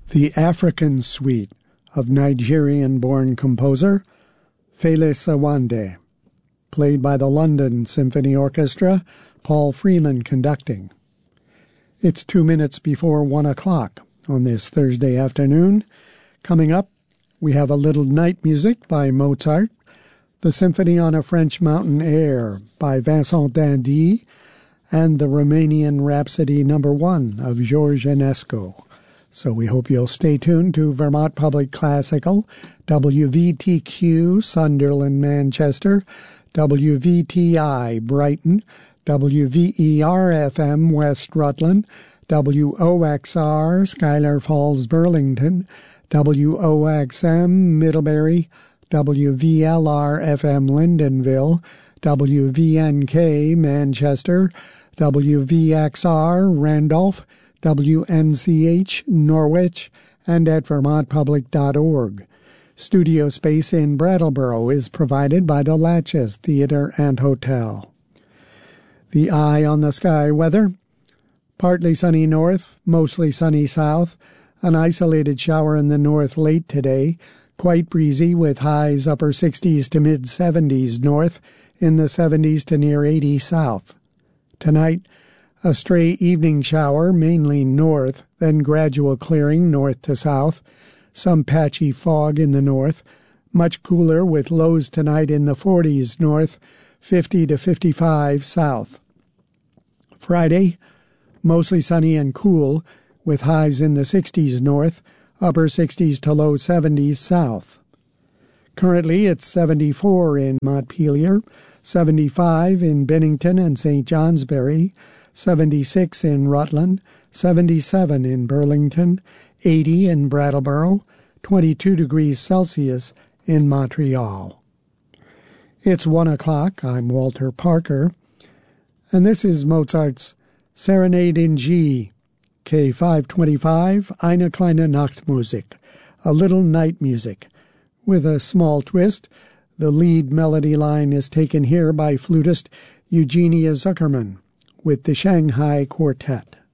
The African Suite of Nigerian-born composer Fela Sawande, played by the London Symphony Orchestra, Paul Freeman conducting. It's 2 minutes before 1 o'clock on this Thursday afternoon. Coming up, we have a little night music by Mozart, the Symphony on a French Mountain Air by Vincent d'Indy, and the Romanian Rhapsody No. 1 of George Enescu. So we hope you'll stay tuned to Vermont Public Classical, WVTQ, Sunderland, Manchester, WVTI, Brighton, WVER-FM, West Rutland, WOXR, Schuyler Falls, Burlington, WOXM, Middlebury, WVLR-FM, Lyndonville, WVNK, Manchester, WVXR, Randolph, WNCH, Norwich, and at vermontpublic.org. Studio space in Brattleboro is provided by the Latches Theatre and Hotel. The eye on the sky weather: partly sunny north, mostly sunny south, an isolated shower in the north late today, quite breezy with highs upper 60s to mid-70s north, in the 70s to near 80 south. Tonight, a stray evening shower, mainly north, then gradual clearing north to south, some patchy fog in the north, much cooler with lows tonight in the 40s north, 50 to 55 south. Friday, mostly sunny and cool, with highs in the 60s north, upper 60s to low 70s south. Currently, it's 74 in Montpelier, 75 in Bennington and St. Johnsbury, 76 in Rutland, 77 in Burlington, 80 in Brattleboro, 22 degrees Celsius in Montreal. It's 1 o'clock. I'm Walter Parker, and this is Mozart's Serenade in G, K525, Eine kleine Nachtmusik, a little night music. With a small twist, the lead melody line is taken here by flutist Eugenia Zuckerman with the Shanghai Quartet.